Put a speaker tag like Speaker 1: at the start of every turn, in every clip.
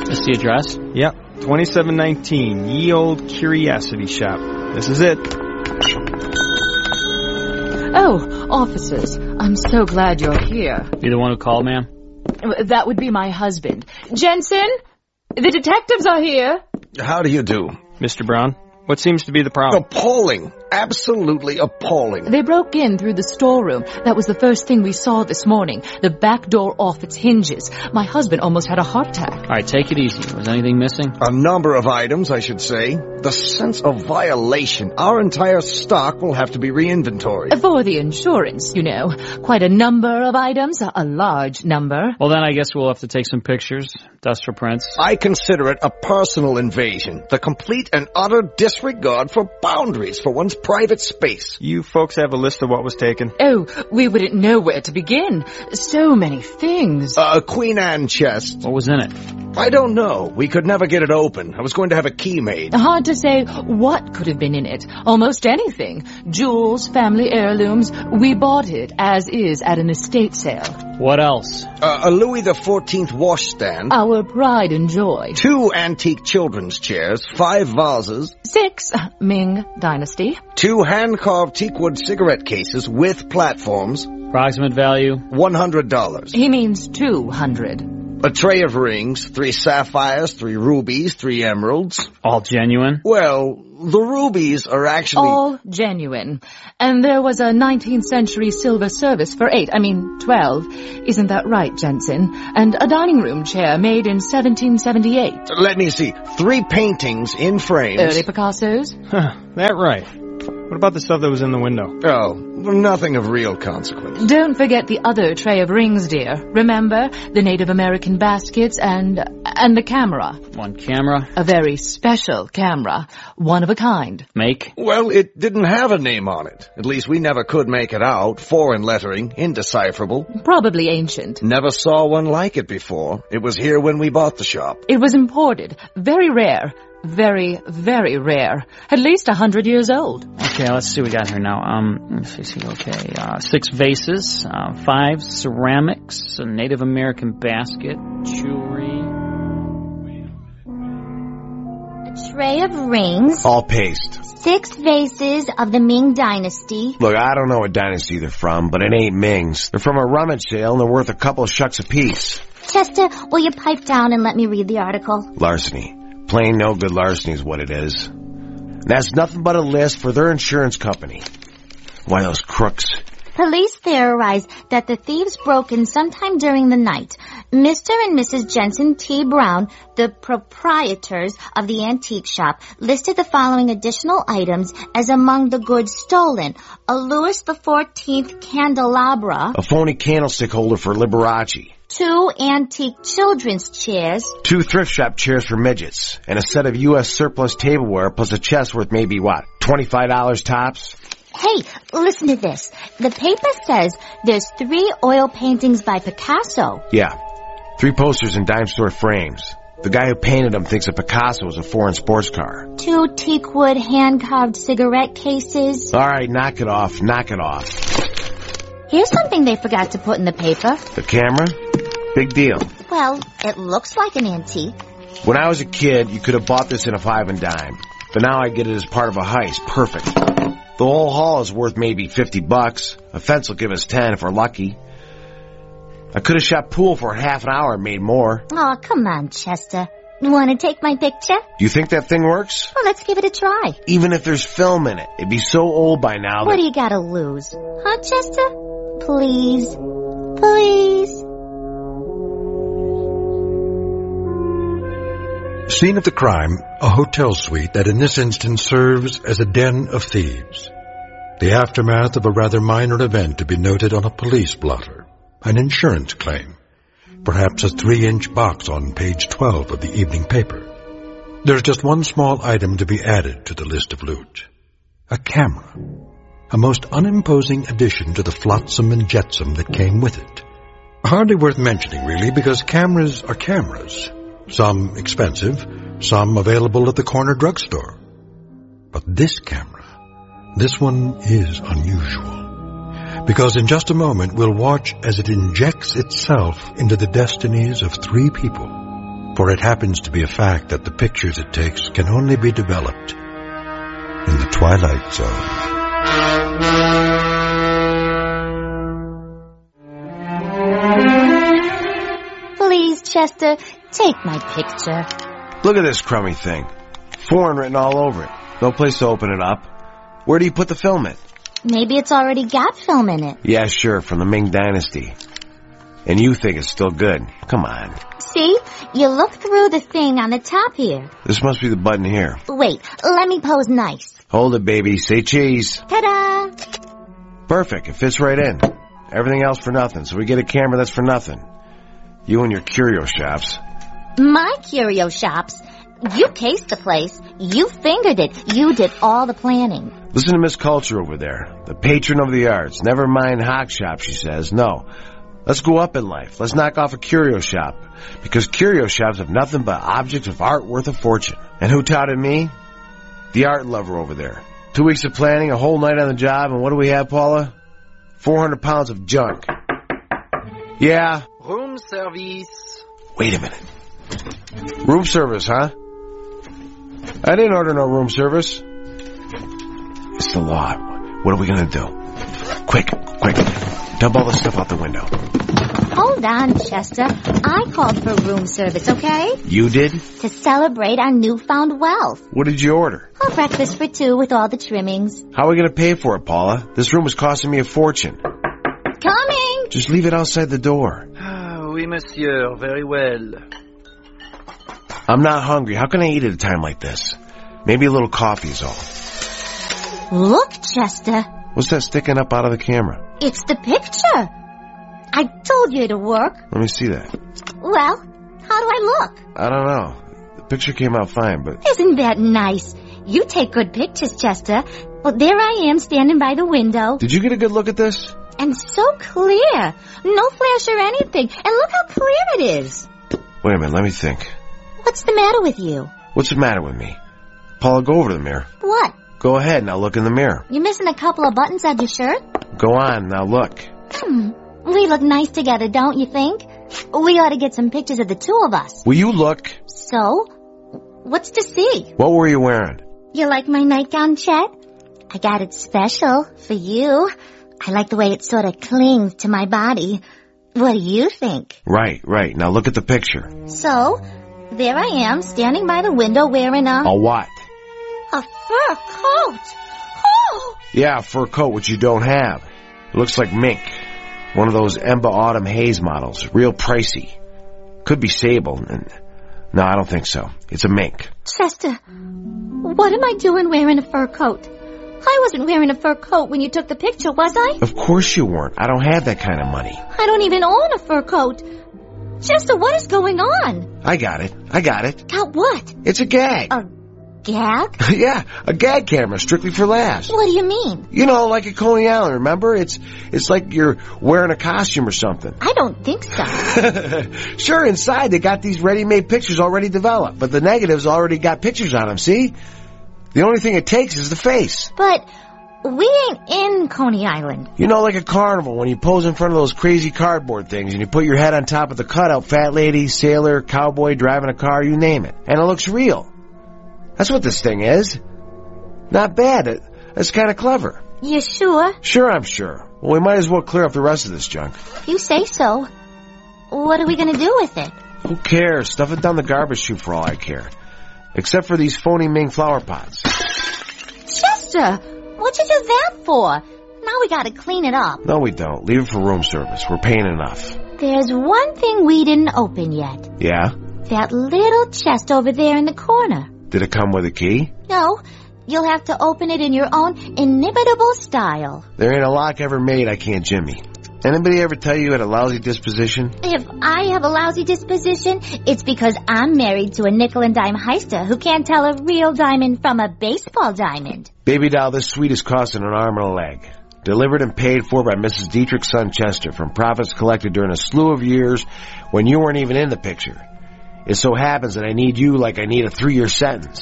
Speaker 1: This the address?
Speaker 2: Yep, 2719, Ye Old Curiosity Shop. This is it.
Speaker 3: Oh, officers, I'm so glad you're here.
Speaker 1: You the one who called, ma'am?
Speaker 3: That would be my husband. Jensen, the detectives are here.
Speaker 4: How do you do?
Speaker 2: Mr. Brown, what seems to be the problem?
Speaker 4: Appalling. Absolutely appalling.
Speaker 3: They broke in through the storeroom. That was the first thing we saw this morning. The back door off its hinges. My husband almost had a heart attack.
Speaker 1: All right, take it easy. Was anything missing?
Speaker 4: A number of items, I should say. The sense of violation. Our entire stock will have to be re-inventoried.
Speaker 3: For the insurance, you know. Quite a number of items. A large number.
Speaker 1: Well, then I guess we'll have to take some pictures. Dust for prints.
Speaker 4: I consider it a personal invasion. The complete and utter disregard for boundaries for one's private space.
Speaker 2: You folks have a list of what was taken?
Speaker 3: Oh, we wouldn't know where to begin. So many things.
Speaker 4: A Queen Anne chest.
Speaker 1: What was in it?
Speaker 4: I don't know. We could never get it open. I was going to have a key made.
Speaker 3: Hard to say what could have been in it. Almost anything. Jewels, family heirlooms. We bought it as is at an estate sale.
Speaker 1: What else?
Speaker 4: A Louis XIV washstand.
Speaker 3: Our pride and joy.
Speaker 4: 2 antique children's chairs. 5 vases.
Speaker 3: 6, Ming Dynasty.
Speaker 4: 2 hand-carved teakwood cigarette cases with platforms.
Speaker 1: Approximate value?
Speaker 4: $100.
Speaker 3: He means 200.
Speaker 4: A tray of rings, 3 sapphires, 3 rubies, 3 emeralds.
Speaker 1: All genuine?
Speaker 4: Well, the rubies are actually...
Speaker 3: All genuine. And there was a 19th century silver service for 12. Isn't that right, Jensen? And a dining room chair made in 1778.
Speaker 4: Let me see. 3 paintings in frames.
Speaker 3: Early Picasso's?
Speaker 2: That right. What about the stuff that was in the window?
Speaker 4: Oh, nothing of real consequence.
Speaker 3: Don't forget the other tray of rings, dear. Remember? The Native American baskets and the camera.
Speaker 1: One camera?
Speaker 3: A very special camera. One of a kind.
Speaker 1: Make?
Speaker 4: Well, it didn't have a name on it. At least we never could make it out. Foreign lettering, indecipherable.
Speaker 3: Probably ancient.
Speaker 4: Never saw one like it before. It was here when we bought the shop.
Speaker 3: It was imported. Very rare. Very, very rare. At least 100 years old.
Speaker 1: Okay, let's see what we got here now. Let's see. Okay, 6 vases, 5 ceramics, a Native American basket, jewelry.
Speaker 5: A tray of rings.
Speaker 6: All paste.
Speaker 5: 6 vases of the Ming Dynasty.
Speaker 6: Look, I don't know what dynasty they're from, but it ain't Ming's. They're from a rummage sale and they're worth a couple of shucks apiece.
Speaker 5: Chester, will you pipe down and let me read the article?
Speaker 6: Larceny. Plain no good larceny is what it is. That's nothing but a list for their insurance company. Why, those crooks.
Speaker 5: Police theorize that the thieves broke in sometime during the night. Mr. and Mrs. Jensen T. Brown, the proprietors of the antique shop, listed the following additional items as among the goods stolen. A Louis XIV candelabra.
Speaker 6: A phony candlestick holder for Liberace.
Speaker 5: 2 antique children's chairs.
Speaker 6: 2 thrift shop chairs for midgets. And a set of U.S. surplus tableware plus a chest worth maybe, $25 tops?
Speaker 5: Hey, listen to this. The paper says there's 3 oil paintings by Picasso.
Speaker 6: Yeah. 3 posters in dime store frames. The guy who painted them thinks a Picasso was a foreign sports car.
Speaker 5: 2 teakwood hand-carved cigarette cases.
Speaker 6: All right, knock it off.
Speaker 5: Here's something they forgot to put in the paper.
Speaker 6: The camera? Big deal.
Speaker 5: Well, it looks like an antique.
Speaker 6: When I was a kid, you could have bought this in a 5 and dime. But now I get it as part of a heist. Perfect. The whole haul is worth maybe $50. A fence will give us 10 if we're lucky. I could have shot pool for half an hour and made more.
Speaker 5: Oh, come on, Chester. You want to take my picture?
Speaker 6: Do you think that thing works?
Speaker 5: Well, let's give it a try.
Speaker 6: Even if there's film in it, it'd be so old by now
Speaker 5: What do you gotta lose? Huh, Chester? Please. Please.
Speaker 7: Scene of the crime, a hotel suite that in this instance serves as a den of thieves. The aftermath of a rather minor event to be noted on a police blotter. An insurance claim. Perhaps a 3-inch box on page 12 of the evening paper. There's just one small item to be added to the list of loot. A camera. A most unimposing addition to the flotsam and jetsam that came with it. Hardly worth mentioning, really, because cameras are cameras. Some expensive, some available at the corner drugstore. But this camera, this one is unusual. Because in just a moment we'll watch as it injects itself into the destinies of 3 people. for it happens to be a fact that the pictures it takes can only be developed in the Twilight Zone.
Speaker 5: Please, Chester, take my picture.
Speaker 6: Look at this crummy thing. Foreign written all over it. No place to open it up. Where do you put the film in?
Speaker 5: Maybe it's already got film in it.
Speaker 6: Yeah, sure, from the Ming Dynasty. And you think it's still good. Come on.
Speaker 5: See? You look through the thing on the top here.
Speaker 6: This must be the button here.
Speaker 5: Wait, let me pose nice.
Speaker 6: Hold it, baby. Say cheese.
Speaker 5: Ta-da!
Speaker 6: Perfect. It fits right in. Everything else for nothing. So we get a camera that's for nothing. You and your curio shops.
Speaker 5: My curio shops? You cased the place. You fingered it. You did all the planning.
Speaker 6: Listen to Miss Culture over there. The patron of the arts. Never mind hock shop, she says. No. Let's go up in life. Let's knock off a curio shop. Because curio shops have nothing but objects of art worth a fortune. And who touted me? The art lover over there. 2 weeks of planning, a whole night on the job, and what do we have, Paula? 400 pounds of junk. Yeah.
Speaker 2: Room service.
Speaker 6: Wait a minute. Room service, huh? I didn't order no room service. It's the law. What are we gonna do? Quick. Dump all this stuff out the window.
Speaker 5: Hold on, Chester. I called for room service, okay?
Speaker 6: You did?
Speaker 5: To celebrate our newfound wealth.
Speaker 6: What did you order?
Speaker 5: A breakfast for 2 with all the trimmings.
Speaker 6: How are we gonna pay for it, Paula? This room is costing me a fortune.
Speaker 5: Coming!
Speaker 6: Just leave it outside the door.
Speaker 2: Oui, monsieur. Very well.
Speaker 6: I'm not hungry. How can I eat at a time like this? Maybe a little coffee is all.
Speaker 5: Look, Chester.
Speaker 6: What's that sticking up out of the camera?
Speaker 5: It's the picture. I told you it'd work.
Speaker 6: Let me see that.
Speaker 5: Well, how do I look?
Speaker 6: I don't know. The picture came out fine, but...
Speaker 5: Isn't that nice? You take good pictures, Chester. Well, there I am standing by the window.
Speaker 6: Did you get a good look at this?
Speaker 5: And so clear. No flash or anything. And look how clear it is.
Speaker 6: Wait a minute, let me think.
Speaker 5: What's the matter with you?
Speaker 6: What's the matter with me? Paula, go over to the mirror.
Speaker 5: What?
Speaker 6: Go ahead, now look in the mirror.
Speaker 5: You missing a couple of buttons on your shirt?
Speaker 6: Go on, now look.
Speaker 5: We look nice together, don't you think? We ought to get some pictures of the two of us.
Speaker 6: Will you look?
Speaker 5: So? What's to see?
Speaker 6: What were you wearing?
Speaker 5: You like my nightgown, Chet? I got it special for you. I like the way it sort of clings to my body. What do you think?
Speaker 6: Right. Now look at the picture.
Speaker 5: So, there I am, standing by the window wearing a
Speaker 6: what?
Speaker 5: fur coat. Oh!
Speaker 6: Yeah, a fur coat, which you don't have. It looks like mink. One of those Emba Autumn Haze models. Real pricey. Could be sable. No, I don't think so. It's a mink.
Speaker 5: Chester, what am I doing wearing a fur coat? I wasn't wearing a fur coat when you took the picture, was I?
Speaker 6: Of course you weren't. I don't have that kind of money.
Speaker 5: I don't even own a fur coat. Chester, what is going on?
Speaker 6: I got it.
Speaker 5: Got what?
Speaker 6: It's a gag.
Speaker 5: A gag?
Speaker 6: Yeah, a gag camera, strictly for laughs.
Speaker 5: What do you mean?
Speaker 6: You know, like at Coney Island, remember? It's like you're wearing a costume or something.
Speaker 5: I don't think so.
Speaker 6: Sure, inside they got these ready-made pictures already developed, but the negatives already got pictures on them, see? The only thing it takes is the face.
Speaker 5: But we ain't in Coney Island.
Speaker 6: You know, like a carnival, when you pose in front of those crazy cardboard things and you put your head on top of the cutout, fat lady, sailor, cowboy, driving a car, you name it. And it looks real. That's what this thing is. Not bad. It's kind of clever.
Speaker 5: You sure?
Speaker 6: Sure, I'm sure. Well, we might as well clear up the rest of this junk.
Speaker 5: If you say so. What are we going to do with it?
Speaker 6: Who cares? Stuff it down the garbage chute for all I care. Except for these phony Ming flower pots.
Speaker 5: Chester, what'd you do that for? Now we got to clean it up.
Speaker 6: No, we don't. Leave it for room service. We're paying enough.
Speaker 5: There's one thing we didn't open yet.
Speaker 6: Yeah?
Speaker 5: That little chest over there in the corner.
Speaker 6: Did it come with a key?
Speaker 5: No, you'll have to open it in your own inimitable style.
Speaker 6: There ain't a lock ever made I can't jimmy. Anybody ever tell you had a lousy disposition?
Speaker 5: If I have a lousy disposition, it's because I'm married to a nickel-and-dime heister who can't tell a real diamond from a baseball diamond.
Speaker 6: Baby doll, this suite is costing an arm and a leg. Delivered and paid for by Mrs. Dietrich's son Chester from profits collected during a slew of years when you weren't even in the picture. It so happens that I need you like I need a 3-year sentence.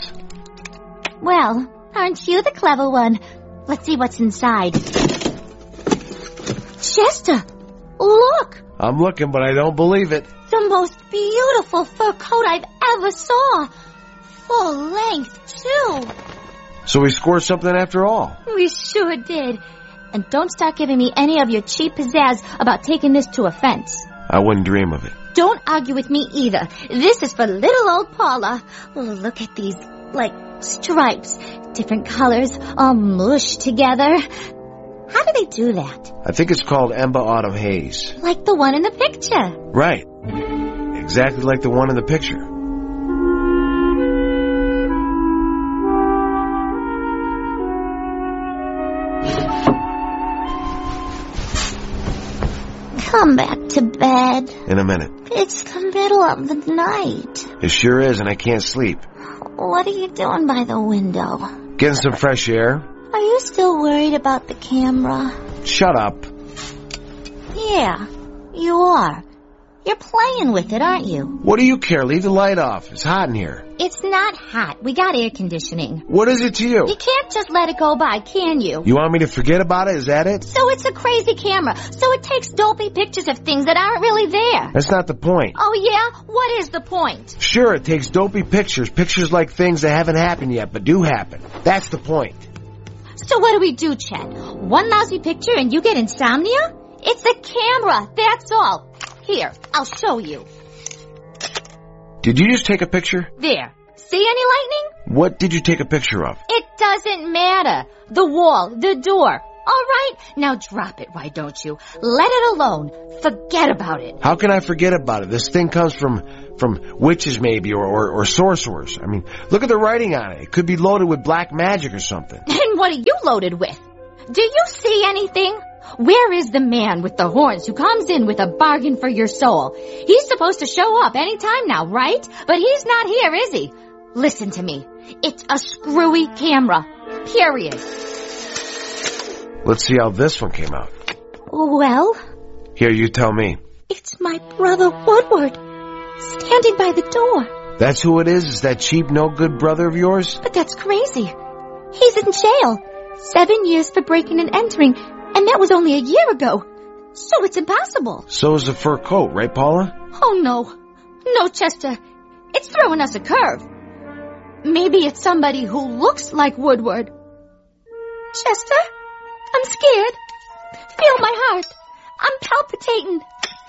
Speaker 5: Well, aren't you the clever one? Let's see what's inside. Chester, look!
Speaker 6: I'm looking, but I don't believe it.
Speaker 5: the most beautiful fur coat I've ever saw. Full length, too.
Speaker 6: So we scored something after all.
Speaker 5: We sure did. And don't start giving me any of your cheap pizzazz about taking this to a fence.
Speaker 6: I wouldn't dream of it.
Speaker 5: Don't argue with me either. This is for little old Paula. Oh, look at these, stripes. Different colors, all mushed together. How do they do that?
Speaker 6: I think it's called Emba Autumn Haze.
Speaker 5: Like the one in the picture.
Speaker 6: Right. Exactly like the one in the picture.
Speaker 5: Come back to bed.
Speaker 6: In a minute.
Speaker 5: It's the middle of the night.
Speaker 6: It sure is, and I can't sleep.
Speaker 5: What are you doing by the window?
Speaker 6: Getting some fresh air.
Speaker 5: Are you still worried about the camera?
Speaker 6: Shut up.
Speaker 5: Yeah, you are. You're playing with it, aren't you?
Speaker 6: What do you care? Leave the light off. It's hot in here.
Speaker 5: It's not hot. We got air conditioning.
Speaker 6: What is it to you?
Speaker 5: You can't just let it go by, can you?
Speaker 6: You want me to forget about it? Is that it?
Speaker 5: So it's a crazy camera. So it takes dopey pictures of things that aren't really there.
Speaker 6: That's not the point.
Speaker 5: Oh, yeah? What is the point?
Speaker 6: Sure, it takes dopey pictures. Pictures like things that haven't happened yet, but do happen. That's the point.
Speaker 5: So what do we do, Chet? One lousy picture and you get insomnia? It's a camera, that's all. Here, I'll show you.
Speaker 6: Did you just take a picture?
Speaker 5: There. See any lightning?
Speaker 6: What did you take a picture of?
Speaker 5: It doesn't matter. The wall, the door. All right? Now drop it, why don't you? Let it alone. Forget about it.
Speaker 6: How can I forget about it? This thing comes from witches maybe or sorcerers. I mean, look at the writing on it. It could be loaded with black magic or something.
Speaker 5: And what are you loaded with? Do you see anything? Where is the man with the horns who comes in with a bargain for your soul? He's supposed to show up any time now, right? But he's not here, is he? Listen to me. It's a screwy camera. Period.
Speaker 6: Let's see how this one came out.
Speaker 5: Well?
Speaker 6: Here, you tell me.
Speaker 5: It's my brother Woodward, standing by the door.
Speaker 6: That's who it is? Is that cheap, no-good brother of yours?
Speaker 5: But that's crazy. He's in jail. 7 years for breaking and entering, and that was only a year ago. So it's impossible.
Speaker 6: So is the fur coat, right, Paula?
Speaker 5: Oh, no. No, Chester. It's throwing us a curve. Maybe it's somebody who looks like Woodward. Chester, I'm scared. Feel my heart. I'm palpitating.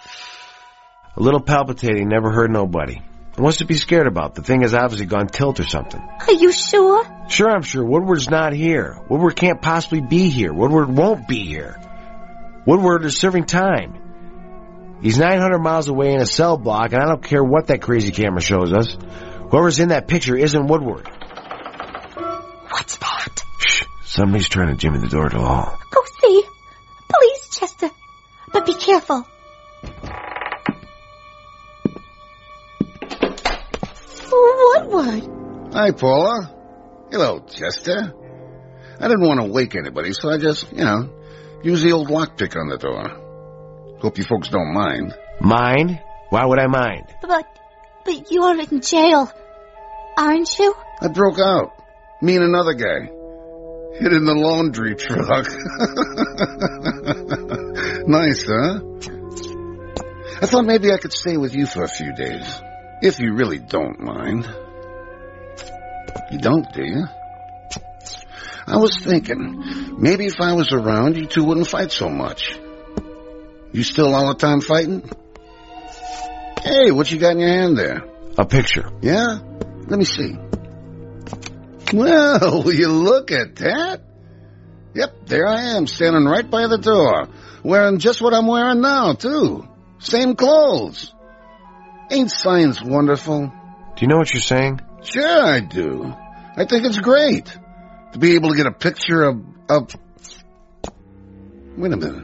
Speaker 6: A little palpitating never hurt nobody. What's to be scared about? The thing has obviously gone tilt or something.
Speaker 5: Are you sure?
Speaker 6: Sure, I'm sure. Woodward's not here. Woodward can't possibly be here. Woodward won't be here. Woodward is serving time. He's 900 miles away in a cell block, and I don't care what that crazy camera shows us. Whoever's in that picture isn't Woodward.
Speaker 5: What's that?
Speaker 6: Shh. Somebody's trying to jimmy the door to the hall.
Speaker 5: Go see. Please, Chester. But be careful. Woodward.
Speaker 8: Hi, Paula. Hello, Chester. I didn't want to wake anybody, so I just, use the old lockpick on the door. Hope you folks don't mind.
Speaker 6: Mind? Why would I mind?
Speaker 5: But you're in jail, aren't you?
Speaker 8: I broke out. Me and another guy. Hid in the laundry truck. Nice, huh? I thought maybe I could stay with you for a few days. If you really don't mind. You don't, do you? I was thinking, maybe if I was around, you two wouldn't fight so much. You still all the time fighting? Hey, what you got in your hand there?
Speaker 6: A picture.
Speaker 8: Yeah? Let me see. Well, will you look at that? Yep, there I am, standing right by the door. Wearing just what I'm wearing now, too. Same clothes. Ain't science wonderful?
Speaker 6: Do you know what you're saying?
Speaker 8: Sure I do. I think it's great to be able to get a picture of... Wait a minute.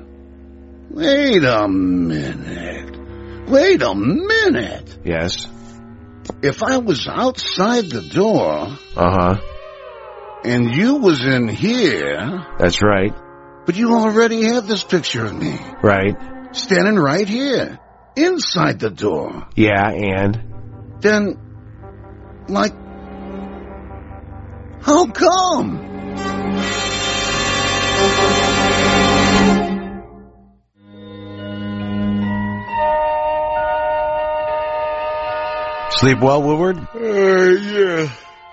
Speaker 8: Wait a minute.
Speaker 6: Yes?
Speaker 8: If I was outside the door...
Speaker 6: Uh-huh.
Speaker 8: And you was in here...
Speaker 6: That's right.
Speaker 8: But you already have this picture of me.
Speaker 6: Right.
Speaker 8: Standing right here. Inside the door.
Speaker 6: Yeah, and?
Speaker 8: Then, how come?
Speaker 6: Sleep well, Woodward?
Speaker 8: Yeah.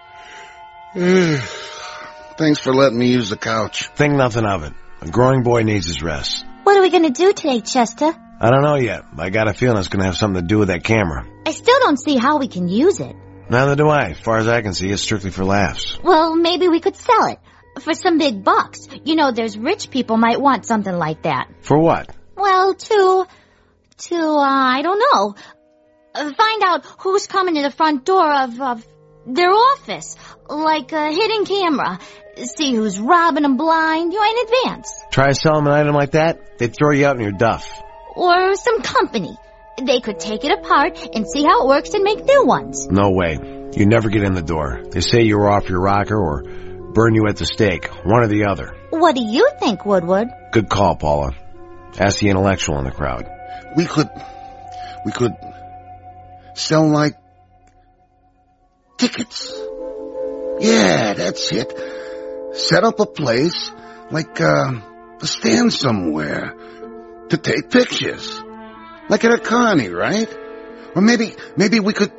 Speaker 8: Thanks for letting me use the couch.
Speaker 6: Think nothing of it. A growing boy needs his rest.
Speaker 5: What are we going to do today, Chester?
Speaker 6: I don't know yet. I got a feeling it's going to have something to do with that camera.
Speaker 5: I still don't see how we can use it.
Speaker 6: Neither do I. As far as I can see, it's strictly for laughs.
Speaker 5: Well, maybe we could sell it. For some big bucks. You know, there's rich people might want something like that.
Speaker 6: For what?
Speaker 5: Well, I don't know. Find out who's coming to the front door of their office. Like a hidden camera. See who's robbing them blind, in advance.
Speaker 6: Try to sell them an item like that, they'd throw you out in your duff.
Speaker 5: Or some company. They could take it apart and see how it works and make new ones.
Speaker 6: No way. You never get in the door. They say you were off your rocker or burn you at the stake. One or the other.
Speaker 5: What do you think, Woodward?
Speaker 6: Good call, Paula. Ask the intellectual in the crowd.
Speaker 8: We could sell, like, tickets. Yeah, that's it. Set up a place, like, a stand somewhere, to take pictures. Like at a carny, right? Or maybe we could,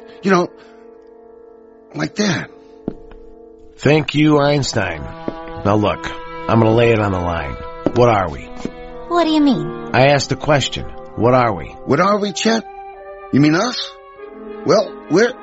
Speaker 8: like that.
Speaker 6: Thank you, Einstein. Now look, I'm gonna lay it on the line. What are we?
Speaker 5: What do you mean?
Speaker 6: I asked a question. What are we?
Speaker 8: What are we, Chet? You mean us? Well, we're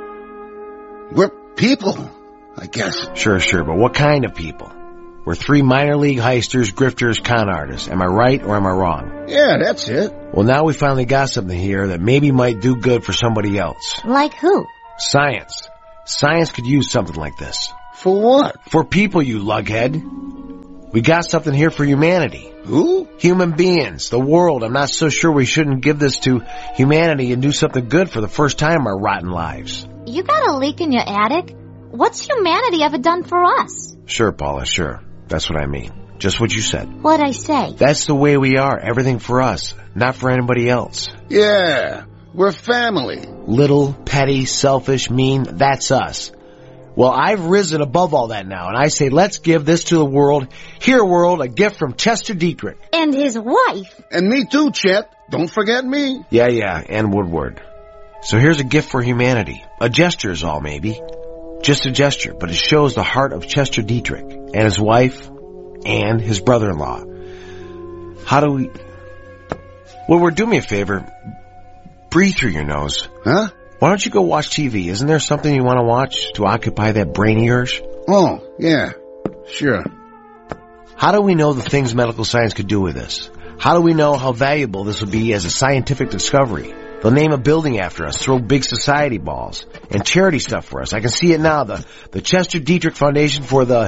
Speaker 8: people, I guess.
Speaker 6: Sure, but what kind of people? We're 3 minor league heisters, grifters, con artists. Am I right or am I wrong?
Speaker 8: Yeah, that's it.
Speaker 6: Well, now we finally got something here that maybe might do good for somebody else.
Speaker 5: Like who?
Speaker 6: Science. Science could use something like this.
Speaker 8: For what?
Speaker 6: For people, you lughead. We got something here for humanity.
Speaker 8: Who?
Speaker 6: Human beings, the world. I'm not so sure we shouldn't give this to humanity and do something good for the first time in our rotten lives.
Speaker 5: You got a leak in your attic? What's humanity ever done for us?
Speaker 6: Sure, Paula, sure. That's what I mean. Just what you said.
Speaker 5: What'd I say?
Speaker 6: That's the way we are. Everything for us, not for anybody else.
Speaker 8: Yeah, we're family.
Speaker 6: Little, petty, selfish, mean, that's us. Well, I've risen above all that now, and I say let's give this to the world. Here, world, a gift from Chester Dietrich.
Speaker 5: And his wife.
Speaker 8: And me too, Chet. Don't forget me.
Speaker 6: Yeah, and Woodward. So here's a gift for humanity. A gesture is all, maybe. Just a gesture, but it shows the heart of Chester Dietrich and his wife and his brother-in-law. How do we... Woodward, do me a favor. Breathe through your nose.
Speaker 8: Huh?
Speaker 6: Why don't you go watch TV? Isn't there something you want to watch to occupy that brain of yours?
Speaker 8: Oh, yeah, sure.
Speaker 6: How do we know the things medical science could do with this? How do we know how valuable this would be as a scientific discovery? They'll name a building after us, throw big society balls, and charity stuff for us. I can see it now, the Chester Dietrich Foundation for the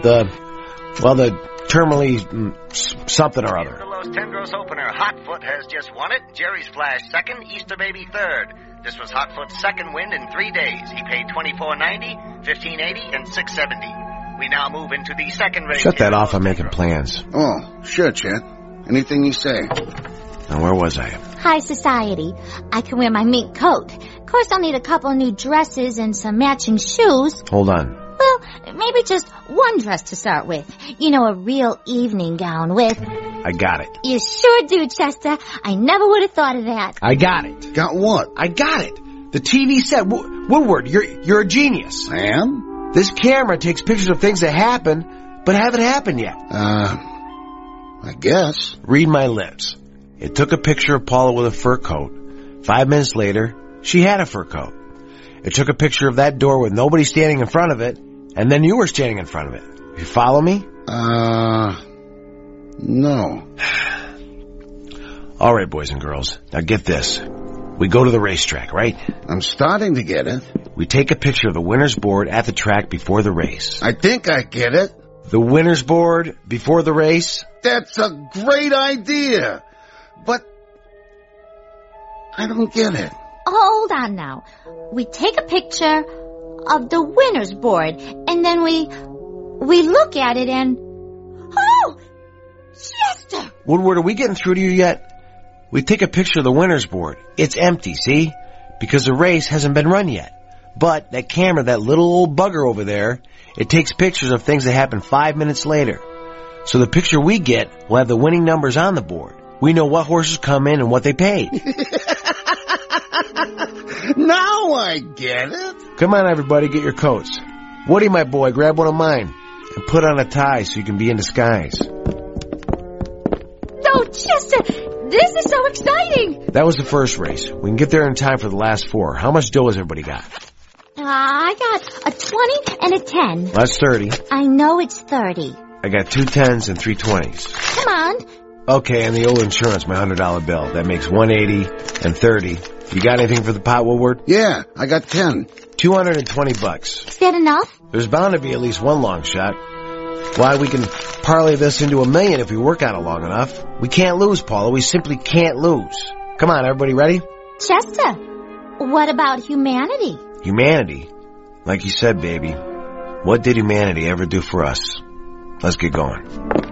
Speaker 6: terminally something or other.
Speaker 9: The Los Tendros opener, Hotfoot has just won it. Jerry's Flash second, Easter Baby third. This was Hotfoot's second win in 3 days. He paid $24.90, $15.80, and $6.70. We now move into the second race.
Speaker 6: Shut that off, I'm making plans.
Speaker 8: Oh, sure, Chet. Anything you say.
Speaker 6: Now, where was I?
Speaker 5: High society. I can wear my mink coat. Of course, I'll need a couple of new dresses and some matching shoes.
Speaker 6: Hold on.
Speaker 5: Well, maybe just one dress to start with. A real evening gown with...
Speaker 6: I got it.
Speaker 5: You sure do, Chester. I never would have thought of that.
Speaker 6: I got it.
Speaker 8: Got what?
Speaker 6: I got it. The TV set. Woodward, you're a genius.
Speaker 8: I am?
Speaker 6: This camera takes pictures of things that happen, but haven't happened yet.
Speaker 8: I guess.
Speaker 6: Read my lips. It took a picture of Paula with a fur coat. 5 minutes later, she had a fur coat. It took a picture of that door with nobody standing in front of it, and then you were standing in front of it. You follow me?
Speaker 8: No.
Speaker 6: All right, boys and girls. Now get this. We go to the racetrack, right?
Speaker 8: I'm starting to get it.
Speaker 6: We take a picture of the winner's board at the track before the race.
Speaker 8: I think I get it.
Speaker 6: The winner's board before the race?
Speaker 8: That's a great idea. But I don't get it.
Speaker 5: Hold on now. We take a picture of the winner's board, and then we look at it and... Oh! Chester!
Speaker 6: Woodward, are we getting through to you yet? We take a picture of the winner's board. It's empty, see? Because the race hasn't been run yet. But that camera, that little old bugger over there, it takes pictures of things that happen 5 minutes later. So the picture we get will have the winning numbers on the board. We know what horses come in and what they paid.
Speaker 8: Now I get it.
Speaker 6: Come on, everybody, get your coats. Woody, my boy, grab one of mine and put on a tie so you can be in disguise.
Speaker 3: Oh, Chester, this is so exciting.
Speaker 6: That was the first race. We can get there in time for the last 4. How much dough has everybody got?
Speaker 5: I got a 20 and a 10.
Speaker 6: That's 30.
Speaker 5: I know it's 30.
Speaker 6: I got 2 10s and 3 20s.
Speaker 5: Come on.
Speaker 6: Okay, and the old insurance, my $100 bill. That makes 180 and 30. You got anything for the pot, Woodward?
Speaker 8: Yeah, I got 10.
Speaker 6: $220.
Speaker 5: Is that enough?
Speaker 6: There's bound to be at least one long shot. Why, we can parlay this into $1 million if we work on it long enough. We can't lose, Paula. We simply can't lose. Come on, everybody ready?
Speaker 5: Chester, what about humanity?
Speaker 6: Humanity? Like you said, baby. What did humanity ever do for us? Let's get going.